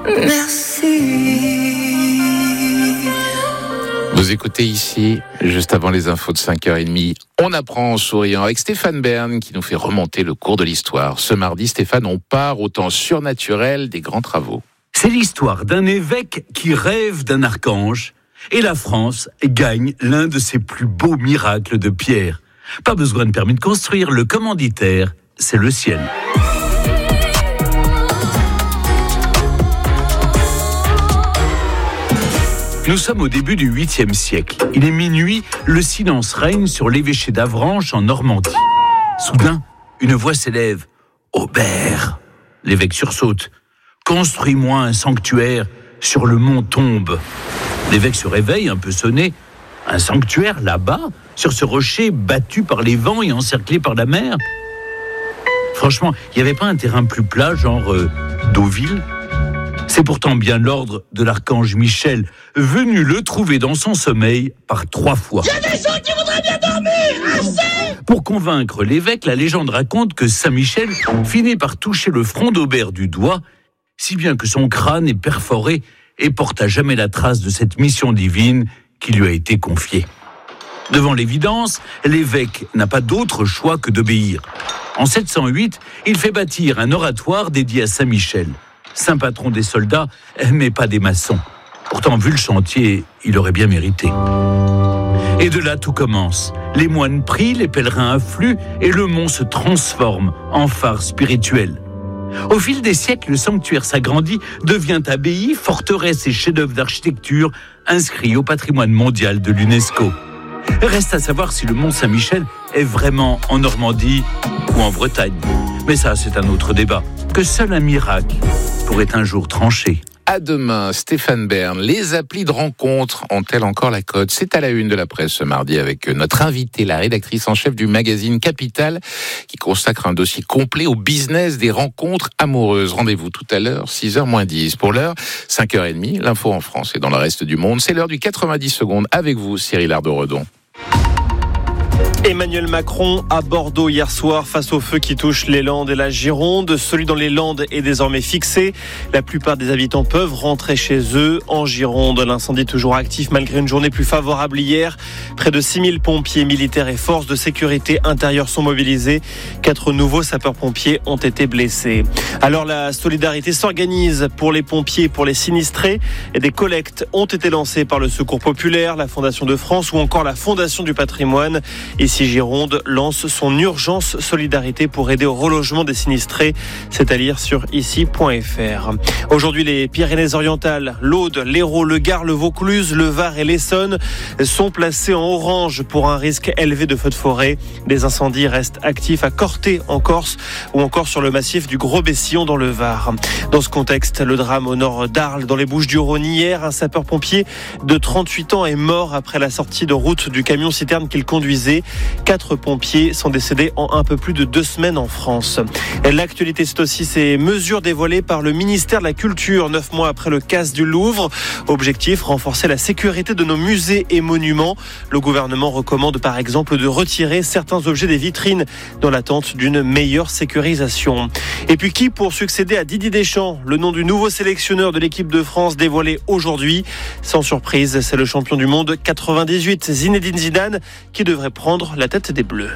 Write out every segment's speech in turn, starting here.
Vous écoutez ici, juste avant les infos de 5h30, on apprend en souriant avec Stéphane Bern qui nous fait remonter le cours de l'histoire. Ce mardi, Stéphane, on part au temps surnaturel des grands travaux. C'est l'histoire d'un évêque qui rêve d'un archange et la France gagne l'un de ses plus beaux miracles de pierre. Pas besoin de permis de construire, le commanditaire, c'est le ciel. Nous sommes au début du 8e siècle. Il est minuit, le silence règne sur l'évêché d'Avranches en Normandie. Soudain, une voix s'élève. « Aubert !» L'évêque sursaute. « Construis-moi un sanctuaire sur le mont Tombe. » L'évêque se réveille, un peu sonné. « Un sanctuaire là-bas, sur ce rocher battu par les vents et encerclé par la mer ?» Franchement, il n'y avait pas un terrain plus plat, genre Deauville ? C'est pourtant bien l'ordre de l'archange Michel, venu le trouver dans son sommeil par 3 fois. Il y a des gens qui voudraient bien dormir, assez ! Pour convaincre l'évêque, la légende raconte que Saint-Michel finit par toucher le front d'Aubert du doigt, si bien que son crâne est perforé et porte à jamais la trace de cette mission divine qui lui a été confiée. Devant l'évidence, l'évêque n'a pas d'autre choix que d'obéir. En 708, il fait bâtir un oratoire dédié à Saint-Michel. Saint patron des soldats, mais pas des maçons. Pourtant, vu le chantier, il aurait bien mérité. Et de là, tout commence. Les moines prient, les pèlerins affluent, et le mont se transforme en phare spirituel. Au fil des siècles, le sanctuaire s'agrandit, devient abbaye, forteresse et chef-d'œuvre d'architecture, inscrit au patrimoine mondial de l'UNESCO. Reste à savoir si le mont Saint-Michel est vraiment en Normandie ou en Bretagne. Mais ça, c'est un autre débat, que seul un miracle pourrait un jour trancher. À demain, Stéphane Bern. Les applis de rencontre ont-elles encore la cote ? C'est à la une de la presse ce mardi avec notre invitée, la rédactrice en chef du magazine Capital, qui consacre un dossier complet au business des rencontres amoureuses. Rendez-vous tout à l'heure, 6h-10. Pour l'heure, 5h30, l'info en France et dans le reste du monde. C'est l'heure du 90 secondes avec vous, Cyril Ardo-Redon. Emmanuel Macron à Bordeaux hier soir face au feu qui touche les Landes et la Gironde. Celui dans les Landes est désormais fixé. La plupart des habitants peuvent rentrer chez eux. En Gironde, l'incendie toujours actif malgré une journée plus favorable hier. Près de 6000 pompiers, militaires et forces de sécurité intérieure sont mobilisés. 4 nouveaux sapeurs-pompiers ont été blessés. Alors la solidarité s'organise pour les pompiers et pour les sinistrés. Et des collectes ont été lancées par le Secours populaire, la Fondation de France ou encore la Fondation du patrimoine. Ici, Gironde lance son urgence solidarité pour aider au relogement des sinistrés. C'est à lire sur ici.fr. Aujourd'hui, les Pyrénées-Orientales, l'Aude, l'Hérault, le Gard, le Vaucluse, le Var et l'Essonne sont placés en orange pour un risque élevé de feux de forêt. Des incendies restent actifs à Corté en Corse ou encore sur le massif du Gros-Bessillon dans le Var. Dans ce contexte, le drame au nord d'Arles dans les Bouches-du-Rhône hier, un sapeur-pompier de 38 ans est mort après la sortie de route du camion-citerne qu'il conduisait. 4 pompiers sont décédés en un peu plus de 2 semaines en France. L'actualité, c'est aussi ces mesures dévoilées par le ministère de la Culture 9 mois après le casse du Louvre. Objectif, renforcer la sécurité de nos musées et monuments. Le gouvernement recommande par exemple de retirer certains objets des vitrines dans l'attente d'une meilleure sécurisation. Et puis qui pour succéder à Didier Deschamps ? Le nom du nouveau sélectionneur de l'équipe de France dévoilé aujourd'hui. Sans surprise, c'est le champion du monde 98, Zinedine Zidane, qui devrait prendre la tête des Bleus.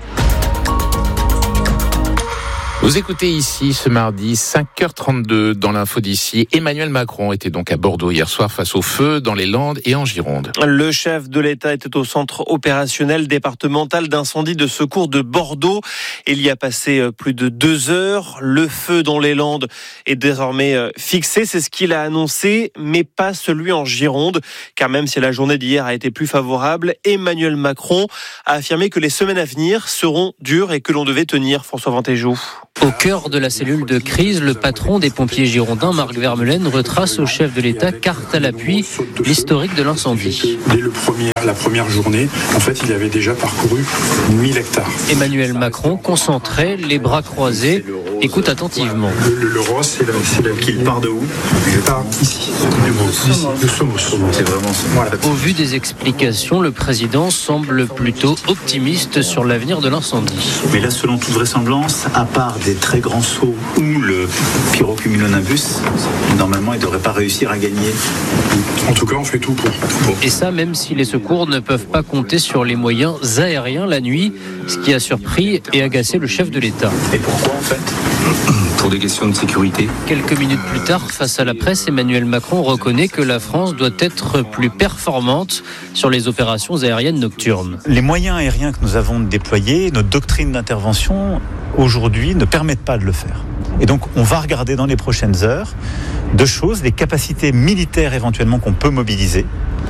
Vous écoutez ici ce mardi 5h32 dans l'info d'ici. Emmanuel Macron était donc à Bordeaux hier soir face au feu dans les Landes et en Gironde. Le chef de l'État était au centre opérationnel départemental d'incendie de secours de Bordeaux. Il y a passé plus de 2 heures. Le feu dans les Landes est désormais fixé. C'est ce qu'il a annoncé, mais pas celui en Gironde. Car même si la journée d'hier a été plus favorable, Emmanuel Macron a affirmé que les semaines à venir seront dures et que l'on devait tenir. François Ventéjou. Au cœur de la cellule de crise, le patron des pompiers girondins, Marc Vermeulen, retrace au chef de l'État, carte à l'appui, l'historique de l'incendie. Dès la première journée, en fait, il avait déjà parcouru 1000 hectares. Emmanuel Macron, concentré, les bras croisés, écoute attentivement. Le roi, c'est là qu'il part de où? Il part ici. Nous sommes au Somos. C'est vraiment ça. Voilà. Au vu des explications, le président semble plutôt optimiste sur l'avenir de l'incendie. Mais là, selon toute vraisemblance, à part des très grands sauts ou le pyrocumulonimbus, normalement, il ne devrait pas réussir à gagner. En tout cas, on fait tout pour. Et ça, même si les secours ne peuvent pas compter sur les moyens aériens la nuit, ce qui a surpris et agacé le chef de l'État. Et pourquoi, en fait? Pour des questions de sécurité. Quelques minutes plus tard, face à la presse, Emmanuel Macron reconnaît que la France doit être plus performante sur les opérations aériennes nocturnes. Les moyens aériens que nous avons déployés, notre doctrine d'intervention, aujourd'hui, ne permettent pas de le faire. Et donc, on va regarder dans les prochaines heures deux choses, les capacités militaires éventuellement qu'on peut mobiliser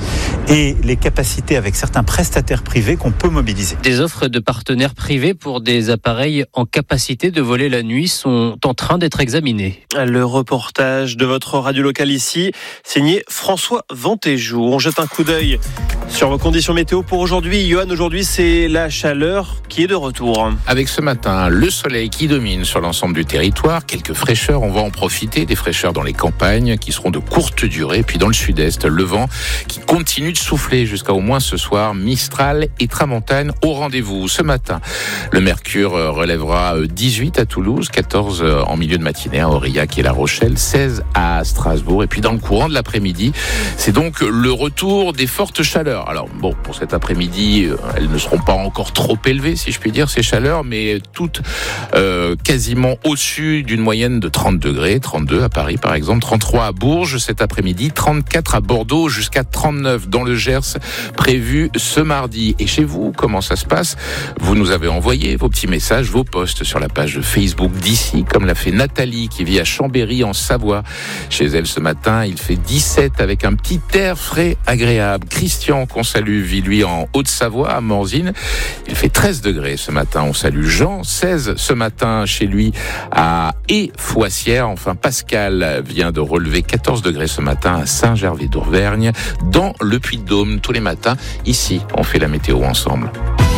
et les capacités avec certains prestataires privés qu'on peut mobiliser. Des offres de partenaires privés pour des appareils en capacité de voler la nuit sont en train d'être examinées. Le reportage de votre radio locale ici, signé François Ventéjou. On jette un coup d'œil sur vos conditions météo pour aujourd'hui. Johan, aujourd'hui, c'est la chaleur qui est de retour. Avec ce matin, le soleil qui domine sur l'ensemble du territoire, quelques fraîcheurs, on va en profiter, des fraîcheurs dans les campagnes qui seront de courte durée, puis dans le sud-est, le vent qui continue de souffler jusqu'à au moins ce soir, Mistral et Tramontane au rendez-vous. Ce matin, le mercure relèvera 18 à Toulouse, 14 en milieu de matinée à Aurillac et La Rochelle, 16 à Strasbourg, et puis dans le courant de l'après-midi, c'est donc le retour des fortes chaleurs. Alors bon, pour cet après-midi, elles ne seront pas encore trop élevées, si je puis dire, ces chaleurs, mais toutes quasiment au-dessus d'une moyenne de 30 degrés, 32 à Paris par exemple, 33 à Bourges cet après-midi, 34 à Bordeaux, jusqu'à 39 dans le Gers, prévu ce mardi. Et chez vous, comment ça se passe? Vous nous avez envoyé vos petits messages, vos posts sur la page Facebook d'ici, comme l'a fait Nathalie qui vit à Chambéry en Savoie. Chez elle ce matin, il fait 17 avec un petit air frais agréable. Christian, qu'on salue, vit lui en Haute-Savoie, à Morzine. Il fait 13 degrés ce matin. On salue Jean, 16 ce matin chez lui à Foissière. Enfin, Pascal vient de relever 14 degrés ce matin à Saint-Gervais-d'Auvergne, dans le Puy-de-Dôme. Tous les matins, ici, on fait la météo ensemble.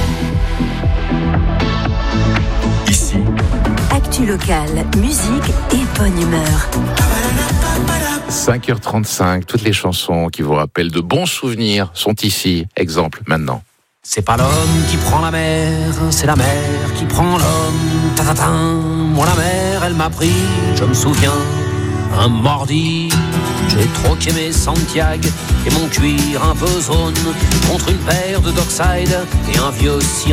Ici, actu locale, musique et bonne humeur. 5h35, toutes les chansons qui vous rappellent de bons souvenirs sont ici. Exemple, maintenant. C'est pas l'homme qui prend la mer, c'est la mer qui prend l'homme. Ta-ta-ta. Moi la mer, elle m'a pris, je me souviens, un mardi. J'ai troqué mes Santiago et mon cuir un peu zone contre une paire de Dockside et un vieux